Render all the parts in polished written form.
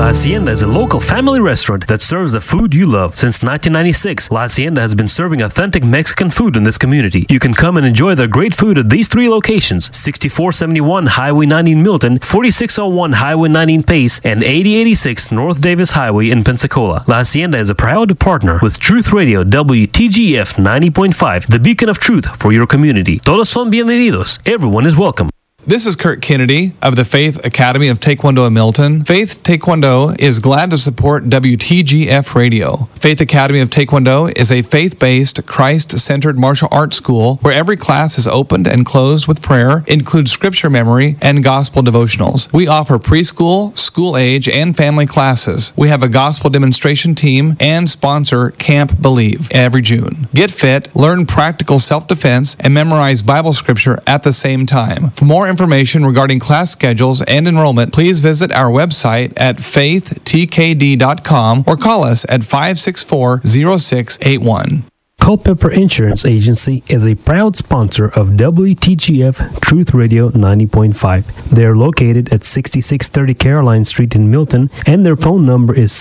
La Hacienda is a local family restaurant that serves the food you love. Since 1996, La Hacienda has been serving authentic Mexican food in this community. You can come and enjoy their great food at these three locations: 6471 Highway 90 in Milton, 4601 Highway 90 in Pace, and 8086 North Davis Highway in Pensacola. La Hacienda is a proud partner with Truth Radio WTGF 90.5, the beacon of truth for your community. Todos son bienvenidos. Everyone is welcome. This is Kurt Kennedy of the Faith Academy of Taekwondo in Milton. Faith Taekwondo is glad to support WTGF Radio. Faith Academy of Taekwondo is a faith-based, Christ-centered martial arts school where every class is opened and closed with prayer, includes scripture memory, and gospel devotionals. We offer preschool, school age, and family classes. We have a gospel demonstration team and sponsor Camp Believe every June. Get fit, learn practical self-defense, and memorize Bible scripture at the same time. For more information regarding class schedules and enrollment, please visit our website at faithtkd.com or call us at 564-0681. Culpeper Insurance Agency is a proud sponsor of WTGF Truth Radio 90.5. They are located at 6630 Caroline Street in Milton, and their phone number is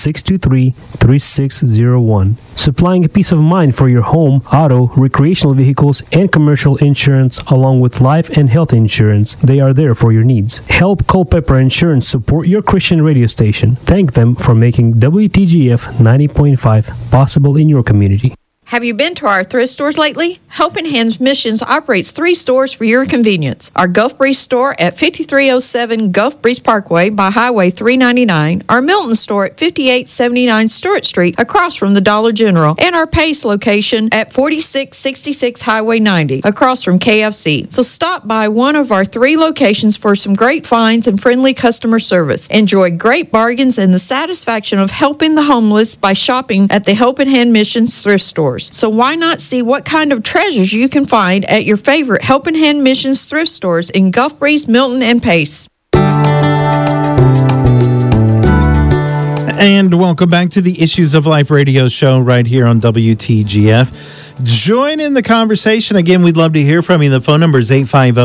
623-3601. Supplying a peace of mind for your home, auto, recreational vehicles, and commercial insurance, along with life and health insurance. They are there for your needs. Help Culpeper Insurance support your Christian radio station. Thank them for making WTGF 90.5 possible in your community. Have you been to our thrift stores lately? Helping Hands Missions operates 3 stores for your convenience. Our Gulf Breeze store at 5307 Gulf Breeze Parkway by Highway 399, our Milton store at 5879 Stewart Street across from the Dollar General, and our Pace location at 4666 Highway 90 across from KFC. So stop by one of our 3 locations for some great finds and friendly customer service. Enjoy great bargains and the satisfaction of helping the homeless by shopping at the Helping Hand Missions thrift stores. So why not see what kind of treasures you can find at your favorite Helping Hand Missions thrift stores in Gulf Breeze, Milton, and Pace. And welcome back to the Issues of Life radio show right here on WTGF. Join in the conversation. Again, we'd love to hear from you. The phone number is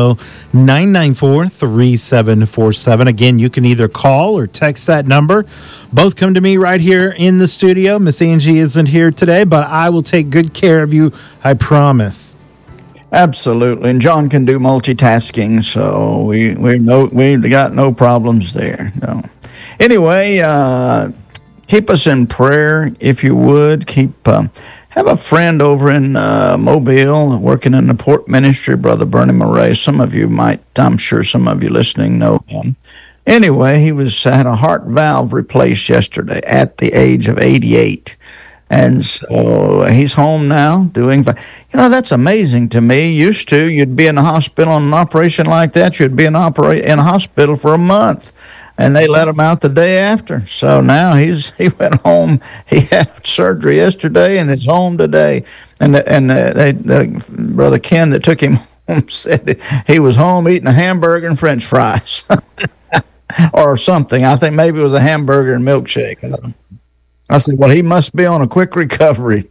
850-994-3747. Again, you can either call or text that number. Both come to me right here in the studio. Miss Angie isn't here today, but I will take good care of you, I promise. Absolutely, and John can do multitasking, so we got no problems there. No. Anyway, keep us in prayer if you would. Have a friend over in Mobile working in the port ministry, Brother Bernie Murray. I'm sure some of you listening know him. Anyway, he had a heart valve replaced yesterday at the age of 88. And so he's home now doing fine. That's amazing to me. Used to, you'd be in the hospital on an operation like that. You'd be in a hospital for a month. And they let him out the day after. So now he went home. He had surgery yesterday and is home today. And Brother Ken that took him home said he was home eating a hamburger and French fries. Or something. I think maybe it was a hamburger and milkshake. I said, well, he must be on a quick recovery.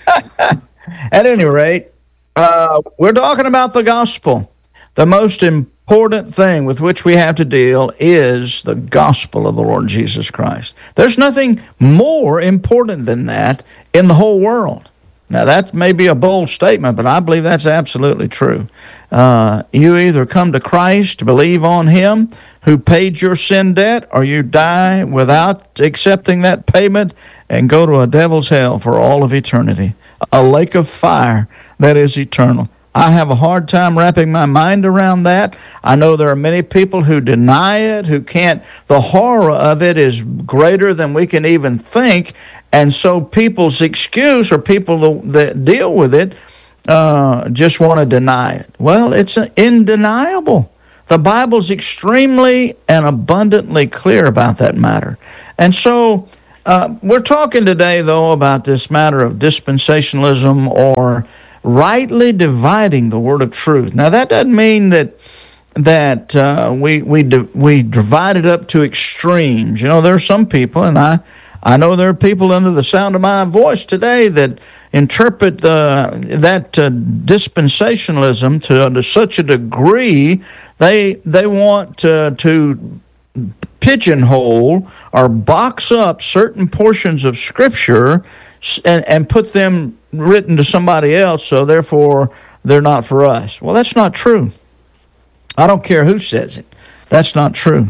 At any rate, we're talking about the gospel. The most important thing with which we have to deal is the gospel of the Lord Jesus Christ. There's nothing more important than that in the whole world. Now, that may be a bold statement, but I believe that's absolutely true. You either come to Christ, believe on Him who paid your sin debt, or you die without accepting that payment and go to a devil's hell for all of eternity, a lake of fire that is eternal. I have a hard time wrapping my mind around that. I know there are many people who deny it, who can't. The horror of it is greater than we can even think. And so people's excuse, or people that deal with it, just want to deny it. Well, it's undeniable. The Bible's extremely and abundantly clear about that matter. And so we're talking today, though, about this matter of dispensationalism, or rightly dividing the word of truth. Now, that doesn't mean that we divide it up to extremes. There are some people, and I know there are people under the sound of my voice today that interpret that dispensationalism to such a degree they want to pigeonhole or box up certain portions of Scripture and put them written to somebody else, so therefore they're not for us. Well, that's not true. I don't care who says it. That's not true.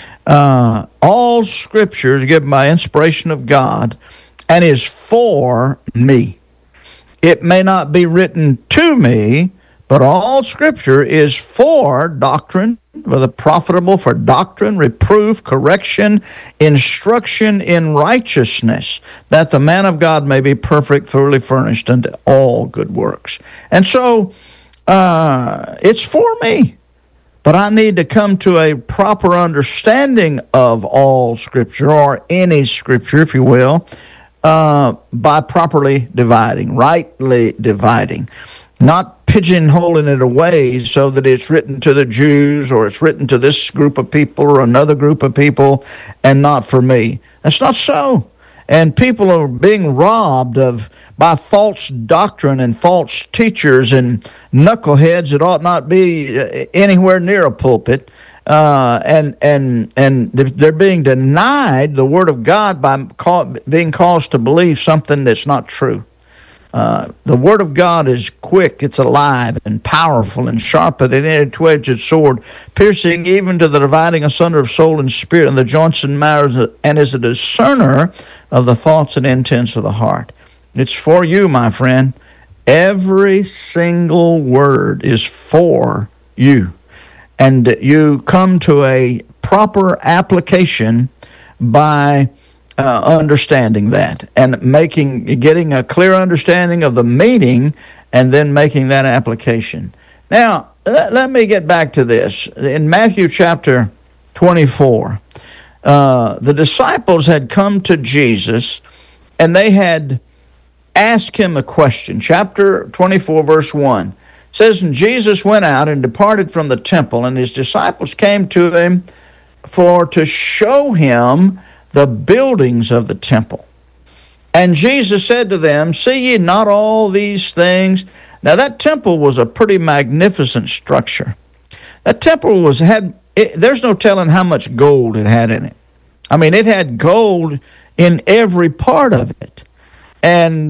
All Scripture is given by inspiration of God and is for me. It may not be written to me, but all Scripture is for doctrine, for the profitable for doctrine, reproof, correction, instruction in righteousness, that the man of God may be perfect, thoroughly furnished unto all good works. And so, it's for me. But I need to come to a proper understanding of all Scripture, or any Scripture, if you will, by properly dividing, rightly dividing, not pigeonholing it away so that it's written to the Jews or it's written to this group of people or another group of people and not for me. That's not so. And people are being robbed by false doctrine and false teachers and knuckleheads that ought not be anywhere near a pulpit. And they're being denied the Word of God by being caused to believe something that's not true. The Word of God is quick, it's alive and powerful and sharper than any two-edged sword, piercing even to the dividing asunder of soul and spirit and the joints and marrows, and is a discerner of the thoughts and intents of the heart. It's for you, my friend. Every single word is for you. And you come to a proper application by understanding that and getting a clear understanding of the meaning and then making that application. Now, let me get back to this. In Matthew chapter 24, the disciples had come to Jesus and they had asked him a question. Chapter 24, verse 1 says, "And Jesus went out and departed from the temple, and his disciples came to him to show him the buildings of the temple. And Jesus said to them, See ye not all these things?" Now that temple was a pretty magnificent structure. That temple there's no telling how much gold it had in it. I mean, it had gold in every part of it. And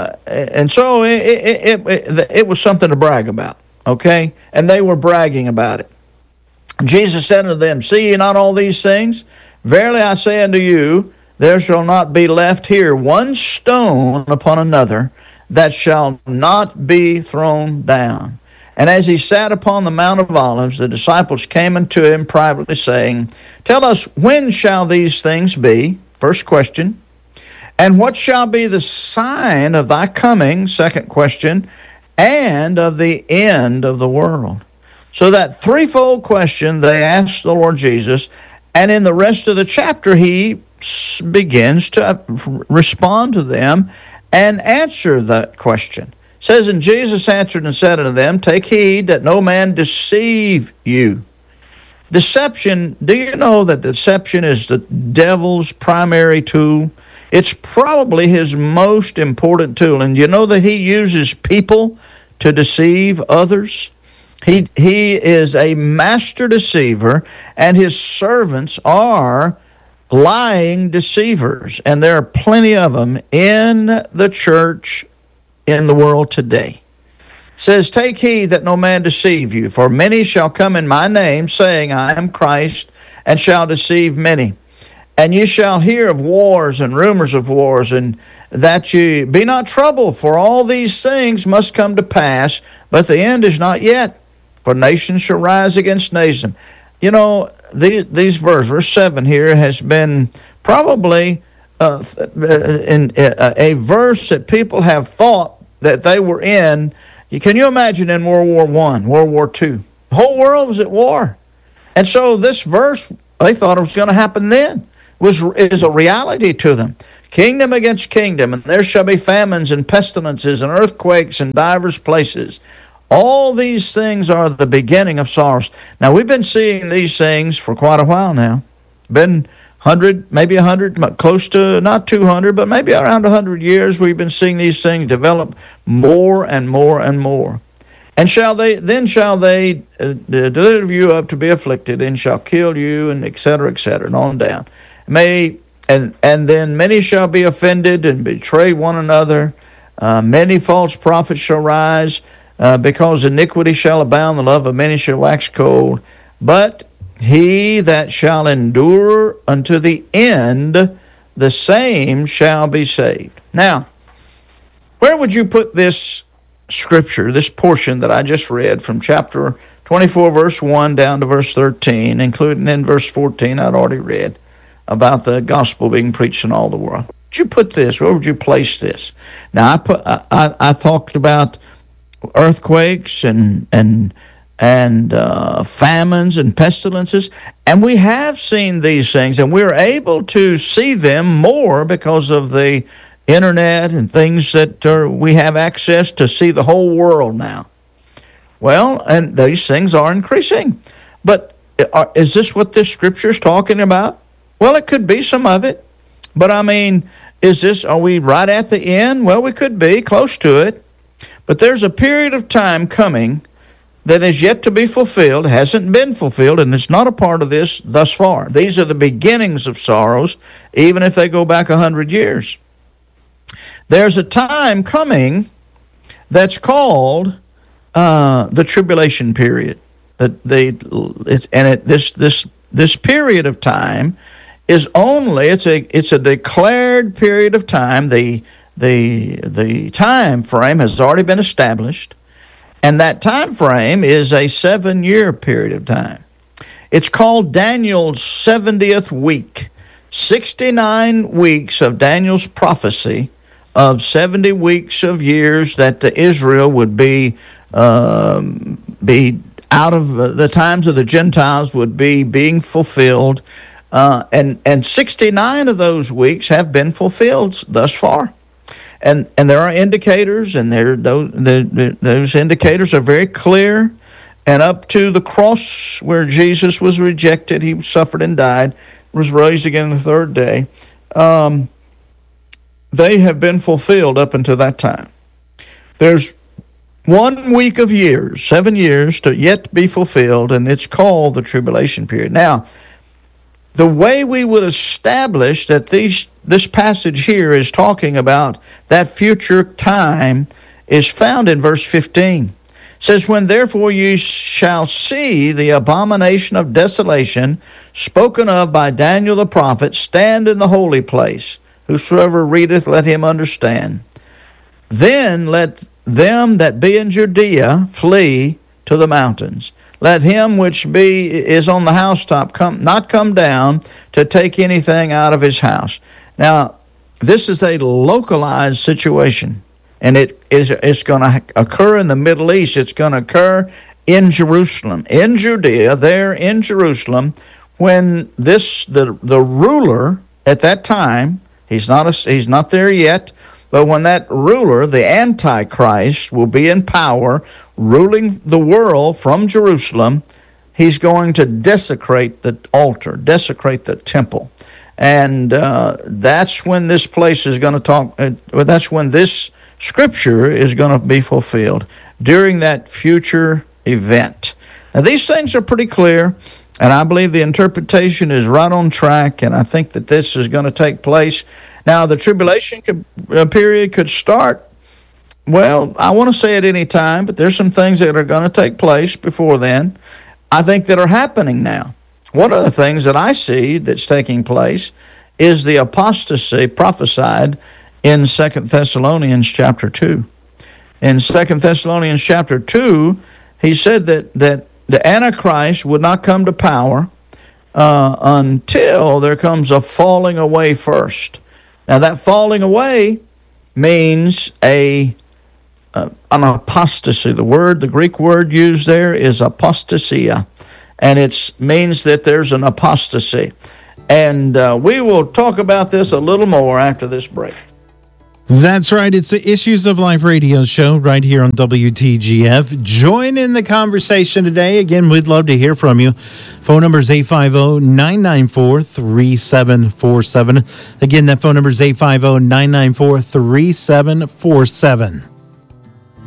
so it was something to brag about, okay? And they were bragging about it. Jesus said unto them, See ye not all these things? Verily I say unto you, there shall not be left here one stone upon another that shall not be thrown down. And as he sat upon the Mount of Olives, the disciples came unto him privately, saying, Tell us, when shall these things be? First question. And what shall be the sign of thy coming? Second question. And of the end of the world. So that threefold question they asked the Lord Jesus, and in the rest of the chapter he begins to respond to them and answer that question. It says, And Jesus answered and said unto them, Take heed that no man deceive you. Deception, do you know that deception is the devil's primary tool? It's probably his most important tool. And you know that he uses people to deceive others? He is a master deceiver, and his servants are lying deceivers. And there are plenty of them in the church in the world today. It says, Take heed that no man deceive you, for many shall come in my name, saying, I am Christ, and shall deceive many. And you shall hear of wars and rumors of wars, and that you be not troubled, for all these things must come to pass, but the end is not yet. For nation shall rise against nation. You know, these verse 7 here has been probably in a verse that people have thought that they were in. Can you imagine in World War I, World War II? The whole world was at war. And so this verse, they thought it was going to happen then. Is a reality to them. Kingdom against kingdom, and there shall be famines and pestilences and earthquakes in divers places. All these things are the beginning of sorrows. Now, we've been seeing these things for quite a while now. Been 100, maybe 100, close to not 200, but maybe around 100 years, we've been seeing these things develop more and more and more. And shall they deliver you up to be afflicted, and shall kill you, and et cetera, and on down. And then many shall be offended and betray one another. Many false prophets shall rise, because iniquity shall abound, the love of many shall wax cold. But he that shall endure unto the end, the same shall be saved. Now, where would you put this scripture, this portion that I just read from chapter 24, verse 1 down to verse 13, including in verse 14 I'd already read, about the gospel being preached in all the world? Where would you put this? Where would you place this? Now, I talked about earthquakes and famines and pestilences, and we have seen these things, and we're able to see them more because of the internet and things that we have access to see the whole world now. Well, and these things are increasing. But is this what this scripture is talking about? Well, it could be some of it. But I mean, are we right at the end? Well, we could be close to it. But there's a period of time coming that is yet to be fulfilled, hasn't been fulfilled, and it's not a part of this thus far. These are the beginnings of sorrows, even if they go back 100 years. There's a time coming that's called the tribulation period. This period of time is only it's a declared period of time. The time frame has already been established, and that time frame is a 7-year period of time. It's called Daniel's 70th week. 69 weeks of Daniel's prophecy of 70 weeks of years that Israel would be out of the times of the Gentiles would be being fulfilled, and 69 of those weeks have been fulfilled thus far, and there are indicators, and those indicators are very clear. And up to the cross where Jesus was rejected, he suffered and died, was raised again the third day. They have been fulfilled up until that time. There's 1 week of years, 7 years, to yet be fulfilled, and it's called the tribulation period. Now, the way we would establish that this passage here is talking about that future time is found in verse 15. It says, when therefore you shall see the abomination of desolation spoken of by Daniel the prophet stand in the holy place, whosoever readeth, let him understand. Then let them that be in Judea flee to the mountains. Let him which is on the housetop not come down to take anything out of his house. Now, this is a localized situation, and it's going to occur in the Middle East. It's going to occur in Jerusalem, in Judea, there in Jerusalem, when the ruler at that time, he's not there yet, but when that ruler, the Antichrist, will be in power, ruling the world from Jerusalem, he's going to desecrate the altar, desecrate the temple. And that's when this place is going to talk, that's when this scripture is going to be fulfilled, during that future event. Now, these things are pretty clear, and I believe the interpretation is right on track, and I think that this is going to take place. Now, the tribulation period could start, well, I want to say at any time, but there's some things that are going to take place before then, I think, that are happening now. One of the things that I see that's taking place is the apostasy prophesied in 2 Thessalonians chapter 2. In 2 Thessalonians chapter 2, he said that the Antichrist would not come to power until there comes a falling away first. Now, that falling away means an apostasy. The Greek word used there is apostasia, and it means that there's an apostasy. And we will talk about this a little more after this break. That's right. It's the Issues of Life radio show right here on WTGF. Join in the conversation today. Again, we'd love to hear from you. Phone number is 850-994-3747. Again, that phone number is 850-994-3747.